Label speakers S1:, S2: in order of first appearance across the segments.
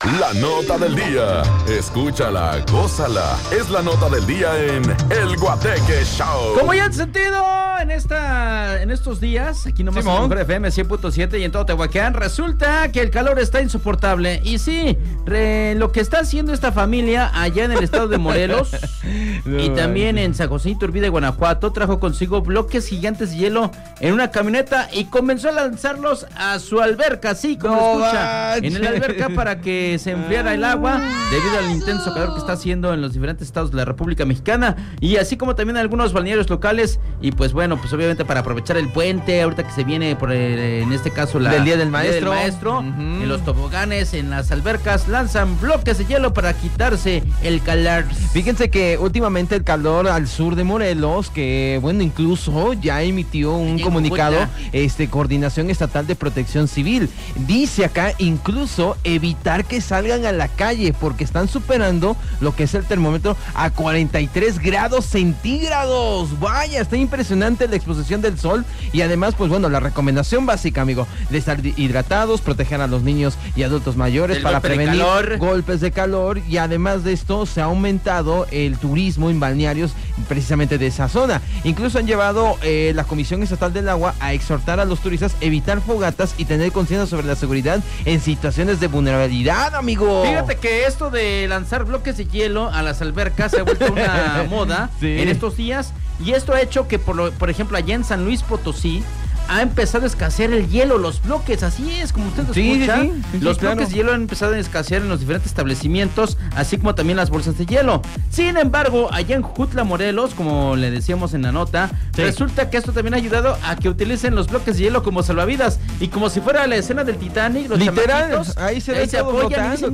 S1: La nota del día. Escúchala, gózala. Es la nota del día en El Guateque Show.
S2: Como ya han sentido en estos días, aquí nomás en Mejor FM 100.7 y en todo Tehuacán, resulta que el calor está insoportable. Y sí, lo que está haciendo esta familia allá en el estado de Morelos y también en San José Iturbide, Guanajuato, trajo consigo bloques gigantes de hielo en una camioneta y comenzó a lanzarlos a su alberca, así como escucha, en la alberca para que se enfriara el agua debido al intenso calor que está haciendo en los diferentes estados de la República Mexicana y así como también algunos balnearios locales. Y pues bueno, pues obviamente para aprovechar el puente, ahorita que se viene por en este caso
S3: del Día del Maestro,
S2: en los toboganes, en las albercas, lanzan bloques de hielo para quitarse el calor.
S3: Fíjense que últimamente el calor al sur de Morelos, que bueno, incluso ya emitió un comunicado, Coordinación Estatal de Protección Civil. Dice acá incluso evitar que salgan a la calle porque están superando lo que es el termómetro a 43 grados centígrados. Vaya, está impresionante la exposición del sol y además, pues bueno, la recomendación básica, amigo, de estar hidratados, proteger a los niños y adultos mayores para prevenir golpes de calor y además de esto se ha aumentado el turismo en balnearios precisamente de esa zona. Incluso han llevado la Comisión Estatal del Agua a exhortar a los turistas a evitar fogatas y tener conciencia sobre la seguridad en situaciones de vulnerabilidad, amigo.
S2: Fíjate que esto de lanzar bloques de hielo a las albercas se ha vuelto una moda en estos días y esto ha hecho que por ejemplo allá en San Luis Potosí ha empezado a escasear el hielo, los bloques, así es como usted lo escucha. Los bloques de hielo han empezado a escasear en los diferentes establecimientos, así como también las bolsas de hielo. Sin embargo, allá en Jujutla, Morelos, como le decíamos en la nota, resulta que esto también ha ayudado a que utilicen los bloques de hielo como salvavidas. Y como si fuera la escena del Titanic, los
S3: literal, ahí se apoyan y dicen,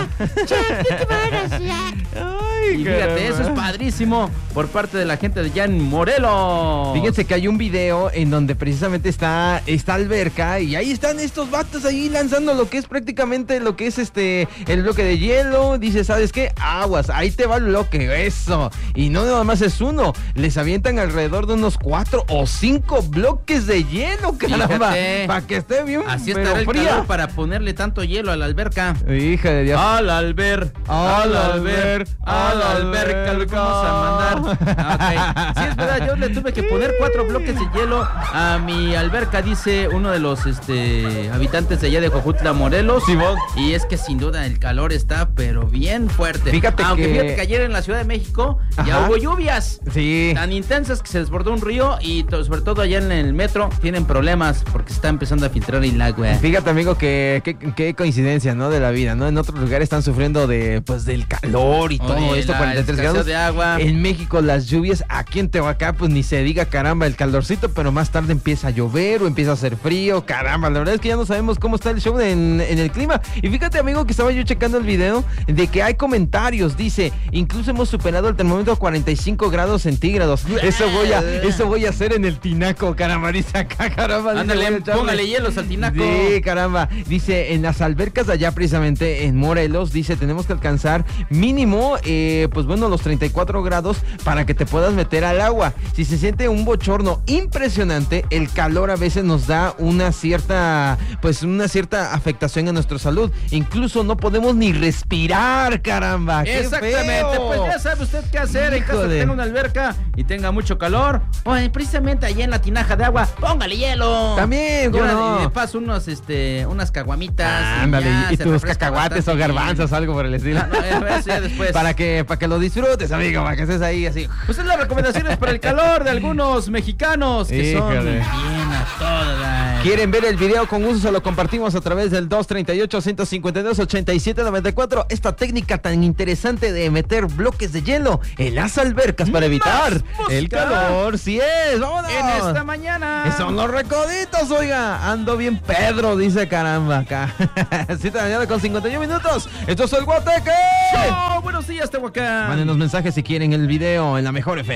S2: y fíjate, eso es padrísimo por parte de la gente de allá en Morelos.
S3: Fíjense que hay un video en donde precisamente está esta alberca y ahí están estos vatos ahí lanzando lo que es prácticamente lo que es el bloque de hielo. Dice, ¿sabes qué? Aguas, ahí te va el bloque, eso. Y no nada más es uno, les avientan alrededor de unos 4 o 5 bloques de hielo, caramba, para que esté bien.
S2: Así estará el calor para ponerle tanto hielo a la alberca.
S3: Hija de Dios.
S2: Al alberca lo vamos a mandar. Sí, es verdad, yo le tuve que poner 4 bloques de hielo a mi alberca, dice uno de los habitantes de allá de Jojutla, Morelos. Y es que sin duda el calor está pero bien fuerte. Fíjate que ayer en la Ciudad de México ya hubo lluvias tan intensas que se desbordó un río y sobre todo allá en el metro tienen problemas porque está empezando a filtrar el agua.
S3: Fíjate, amigo, que coincidencia, ¿no? De la vida, ¿no? En otros lugares están sufriendo del calor y todo esto, 43 grados
S2: de agua.
S3: En México las lluvias, aquí en Tehuacán pues ni se diga, caramba, el calorcito, pero más tarde empieza a llover o empieza a hacer frío, caramba, la verdad es que ya no sabemos cómo está el show en el clima. Y fíjate, amigo, que estaba yo checando el video de que hay comentarios, dice, incluso hemos superado el termómetro a 45 grados centígrados. Eso voy a hacer en el tinaco, caramba, dice acá, caramba.
S2: Ándale, póngale hielos al tinaco.
S3: Sí, caramba, dice, en las albercas de allá precisamente en Morelos, dice, tenemos que alcanzar mínimo, pues bueno, los 34 grados para que te puedas meter al agua. Si se siente un bochorno impresionante, el calor a veces nos da una cierta afectación a nuestra salud. Incluso no podemos ni respirar, caramba.
S2: Exactamente, pues ya sabe usted qué hacer en caso de que tenga una alberca y tenga mucho calor. Pues precisamente allá en la tinaja de agua, póngale hielo.
S3: También,
S2: y de paso unas caguamitas.
S3: Ándale, y tus cacahuates o garbanzos, algo por el estilo.
S2: Eso ya después.
S3: para que lo disfrutes, amigo, para que estés ahí así.
S2: Pues es las recomendaciones para el calor de algunos mexicanos que son bien a todas.
S3: ¿Quieren ver el video con uso? Se lo compartimos a través del 238-152-8794. Esta técnica tan interesante de meter bloques de hielo en las albercas para evitar el calor. Sí es, vámonos.
S2: En esta mañana.
S3: Son los recoditos, oiga. Ando bien Pedro, dice, caramba, acá. 7 de la mañana con 51 minutos. Esto es el Guateque.
S2: Buenos días, Tehuacán.
S3: Mándenos mensajes si quieren el video en la Mejor FM.